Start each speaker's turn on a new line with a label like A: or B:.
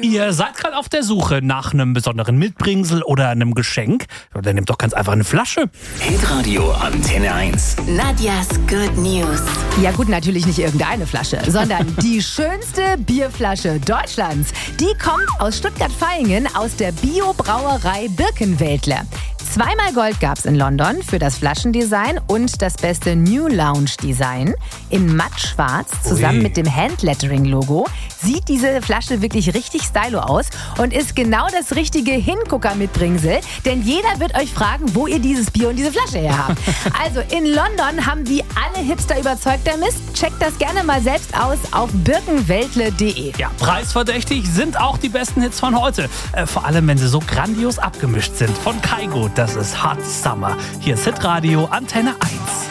A: Ihr seid gerade auf der Suche nach einem besonderen Mitbringsel oder einem Geschenk? Ja, dann nehmt doch ganz einfach eine Flasche.
B: Hitradio Antenne 1.
C: Nadjas Good News.
D: Ja gut, natürlich nicht irgendeine Flasche, sondern die schönste Bierflasche Deutschlands. Die kommt aus Stuttgart-Vaihingen aus der Biobrauerei Birkenweltler. 2-mal Gold gab's in London für das Flaschendesign und das beste New Lounge Design. In mattschwarz zusammen mit dem Handlettering-Logo sieht diese Flasche wirklich richtig stylo aus und ist genau das richtige Hingucker-Mitbringsel, denn jeder wird euch fragen, wo ihr dieses Bier und diese Flasche her habt. Also in London haben die alle Hipster überzeugt damit. Checkt das gerne mal selbst aus auf birkenweltle.de.
A: Ja, preisverdächtig sind auch die besten Hits von heute. Vor allem, wenn sie so grandios abgemischt sind. Von Kaigo, das ist Hot Summer. Hier ist Hitradio Antenne 1.